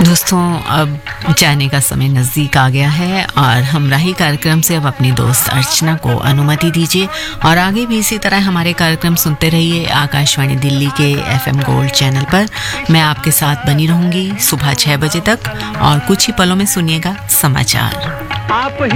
दोस्तों, अब जाने का समय नज़दीक आ गया है और हमराही कार्यक्रम से अब अपनी दोस्त अर्चना को अनुमति दीजिए और आगे भी इसी तरह हमारे कार्यक्रम सुनते रहिए आकाशवाणी दिल्ली के FM गोल्ड चैनल पर। मैं आपके साथ बनी रहूंगी सुबह 6 बजे तक और कुछ ही पलों में सुनिएगा समाचार।